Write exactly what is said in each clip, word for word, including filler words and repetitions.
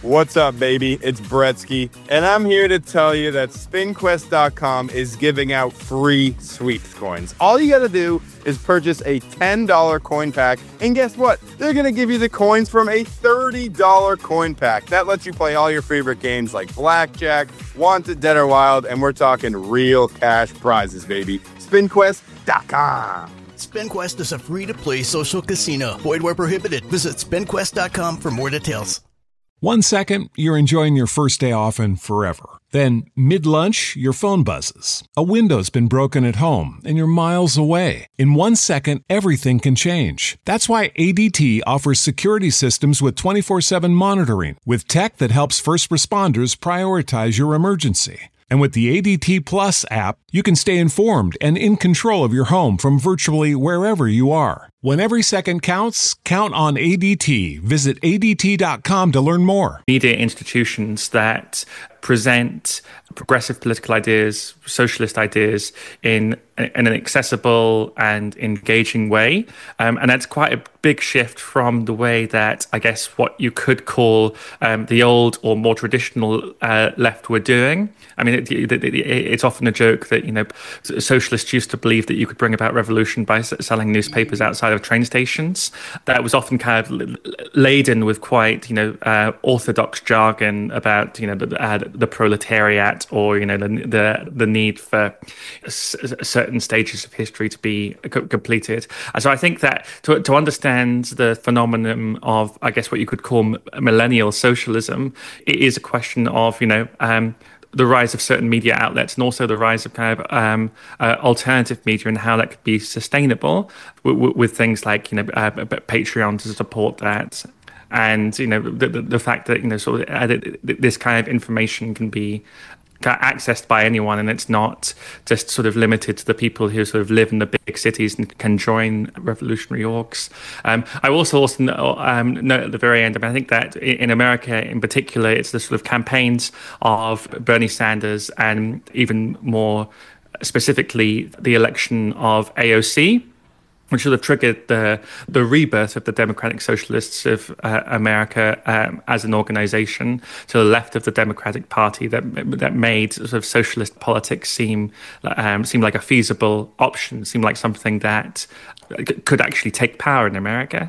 What's up, baby? It's Bretsky, and I'm here to tell you that spin quest dot com is giving out free sweeps coins. All you gotta do is purchase a ten dollars coin pack, and guess what? They're gonna give you the coins from a thirty dollars coin pack. That lets you play all your favorite games like Blackjack, Wanted, Dead or Wild, and we're talking real cash prizes, baby. spin quest dot com. SpinQuest is a free-to-play social casino. Void where prohibited. Visit spin quest dot com for more details. One second, you're enjoying your first day off and forever. Then, mid-lunch, your phone buzzes. A window's been broken at home, and you're miles away. In one second, everything can change. That's why A D T offers security systems with twenty-four seven monitoring, with tech that helps first responders prioritize your emergency. And with the A D T Plus app, you can stay informed and in control of your home from virtually wherever you are. When every second counts, count on A D T. Visit A D T dot com to learn more. Media institutions that present progressive political ideas, socialist ideas in, in an accessible and engaging way. Um, and that's quite a big shift from the way that, I guess, what you could call um, the old or more traditional uh, left were doing. I mean, it, it, it, it's often a joke that, you know, socialists used to believe that you could bring about revolution by selling newspapers outside of train stations. That was often kind of laden with quite, you know, uh, orthodox jargon about, you know, the, uh, the proletariat, or, you know, the the, the need for s- certain stages of history to be co- completed. And so I think that to, to understand the phenomenon of, I guess, what you could call millennial socialism, it is a question of, you know, um, the rise of certain media outlets, and also the rise of kind of um, uh, alternative media, and how that could be sustainable with, with, with things like, you know, uh, Patreon to support that. And, you know, the, the, the fact that, you know, sort of uh, this kind of information can be accessed by anyone, and it's not just sort of limited to the people who sort of live in the big cities and can join revolutionary orgs. Um, I also also know, um, note at the very end, I mean, I think that in America in particular, it's the sort of campaigns of Bernie Sanders, and even more specifically the election of A O C, which sort of triggered the the rebirth of the Democratic Socialists of uh, America um, as an organization to the left of the Democratic Party, that that made sort of socialist politics seem um, seem like a feasible option, seem like something that could actually take power in America.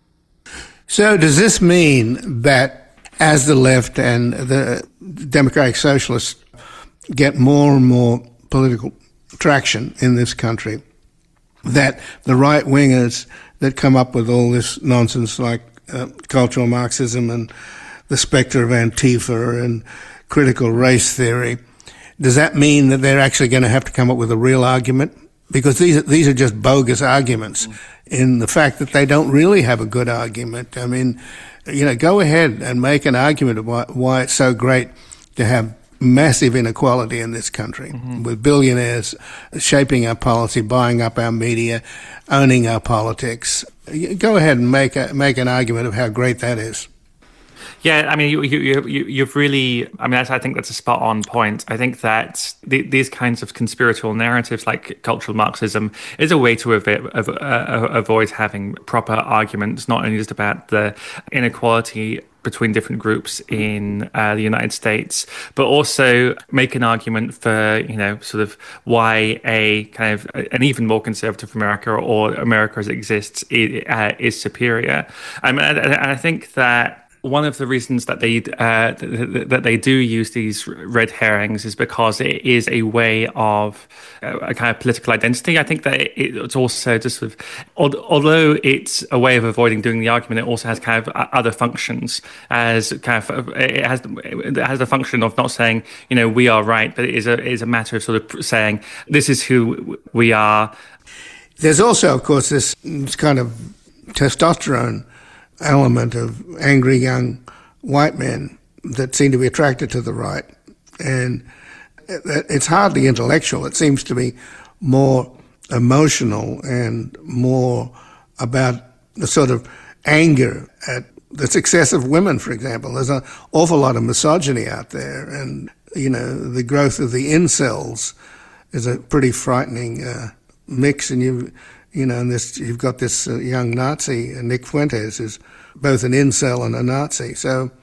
So does this mean that as the left and the Democratic Socialists get more and more political traction in this country, that the right-wingers that come up with all this nonsense like uh, cultural Marxism and the spectre of Antifa and critical race theory, does that mean that they're actually going to have to come up with a real argument? Because these are, these are just bogus arguments in the fact that they don't really have a good argument. I mean, you know, go ahead and make an argument of why, why it's so great to have massive inequality in this country, mm-hmm. with billionaires shaping our policy, buying up our media, owning our politics. Go ahead and make a, make an argument of how great that is. Yeah, I mean, you, you, you, you've really, I mean, that's, I think that's a spot on point. I think that the, these kinds of conspiratorial narratives like cultural Marxism is a way to avoid, uh, avoid having proper arguments, not only just about the inequality between different groups in uh, the United States, but also make an argument for, you know, sort of why a kind of an even more conservative America, or America as it exists, is, uh, is superior. Um, and, and I think that one of the reasons that they uh, th- that they do use these red herrings is because it is a way of uh, a kind of political identity. I think that it, it's also just sort of, although it's a way of avoiding doing the argument, it also has kind of other functions. As kind of it has it has the function of not saying, you know, we are right, but it is a it is a matter of sort of saying this is who we are. There's also, of course, this kind of testosterone element of angry young white men that seem to be attracted to the right. And it's hardly intellectual. It seems to be more emotional and more about the sort of anger at the success of women, for example. There's an awful lot of misogyny out there. And, you know, the growth of the incels is a pretty frightening uh, mix. And you you know, and this, you've got this uh, young Nazi, uh, Nick Fuentes, who's both an incel and a Nazi. So